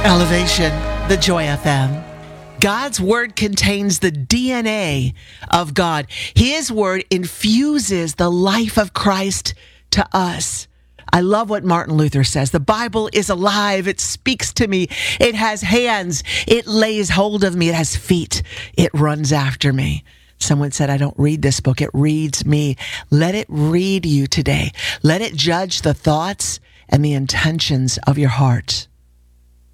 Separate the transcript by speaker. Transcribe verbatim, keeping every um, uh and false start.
Speaker 1: Elevation, the Joy F M. God's word contains the D N A of God. His word infuses the life of Christ to us. I love what Martin Luther says. The Bible is alive. It speaks to me. It has hands. It lays hold of me. It has feet. It runs after me. Someone said, I don't read this book. It reads me. Let it read you today. Let it judge the thoughts and the intentions of your heart.